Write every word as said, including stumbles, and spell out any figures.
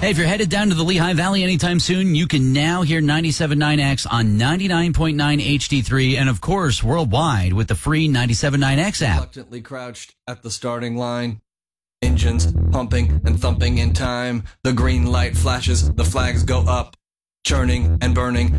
Hey, if you're headed down to the Lehigh Valley anytime soon, you can now hear ninety-seven point nine X on ninety-nine point nine H D three and, of course, worldwide with the free ninety-seven point nine X app. Reluctantly crouched at the starting line. Engines pumping and thumping in time. The green light flashes, the flags go up. Churning and burning